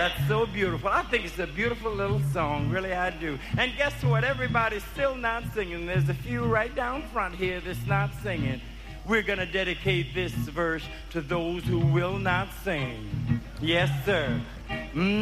that's so beautiful. I think it's a beautiful little song. Really, I do. And guess what? Everybody's still not singing. There's a few right down front here that's not singing. We're going to dedicate this verse to those who will not sing. Yes, sir.